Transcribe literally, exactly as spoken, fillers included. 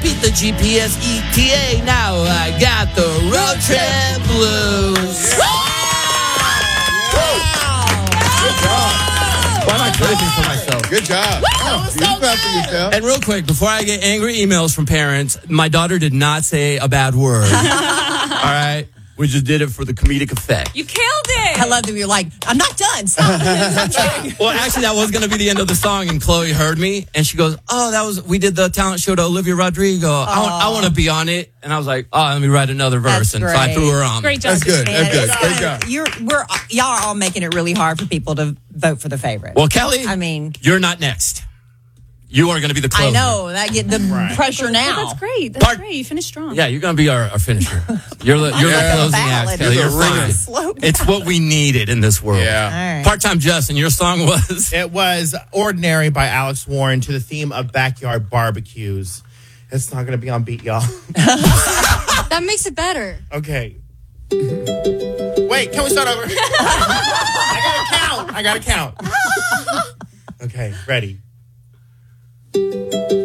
beat the G P S E T A. Now I got the road trip blues. Good job. Why am I clapping for myself? Good job. Oh, you so clap for yourself. And real quick, before I get angry emails from parents, my daughter did not say a bad word. All right? We just did it for the comedic effect. You killed it. I love that you're like, I'm not done. Stop. Well, actually, that was going to be the end of the song, and Chloe heard me, and she goes, oh, that was, we did the talent show to Olivia Rodrigo. I want, I want to be on it. And I was like, oh, let me write another verse. That's And so I great. threw her on. Great job. That's good. Man, That's good. it's Great gonna- job. You're, we're, y'all are all making it really hard for people to vote for the favorite. Well, Kelly, I mean, you're not next. You are going to be the closer. I know that get the Right. pressure now. Well, that's great. That's Part- great. You finished strong. Yeah, you're going to be our, our finisher. You're the, you're Yeah. the closing Ballad. act, Kelly. You're You're the ringer. fine. Slow down. It's what we needed in this world. Yeah. All right. Part-time Justin, your song was... It was Ordinary by Alex Warren to the theme of backyard barbecues. It's not going to be on beat, y'all. That makes it better. Okay. Wait, can we start over? I gotta count. I gotta count. Okay, ready.